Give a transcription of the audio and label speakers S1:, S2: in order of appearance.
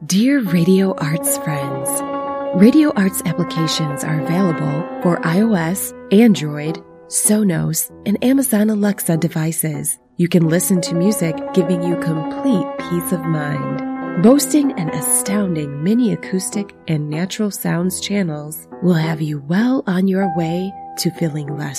S1: Dear Radio Arts friends, Radio Arts applications are available for iOS, Android, Sonos, and Amazon Alexa devices. You can listen to music giving you complete peace of mind. Boasting an astounding mini acoustic and natural sounds channels will have you well on your way to feeling less